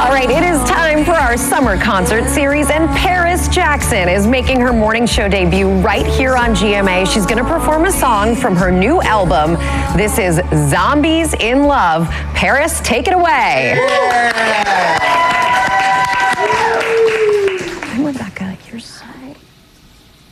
All right, it is time for our summer concert series, and Paris Jackson is making her morning show debut right here on GMA. She's going to perform a song from her new album. This is Zombies in Love. Paris, take it away. Yeah.